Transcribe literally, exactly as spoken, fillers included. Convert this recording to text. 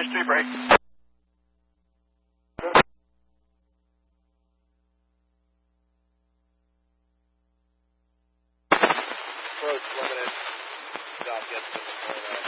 Street break. Approach limited. South, get to the